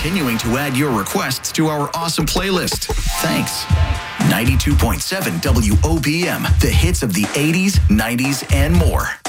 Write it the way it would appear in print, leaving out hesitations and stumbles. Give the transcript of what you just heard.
continuing to add your requests to our awesome playlist. Thanks. 92.7 WOBM, the hits of the 80s, 90s, and more.